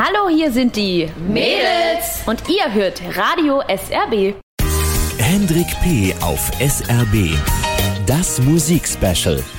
Hallo, hier sind die Mädels und ihr hört Radio SRB. Hendrik P. auf SRB. Das Musikspecial.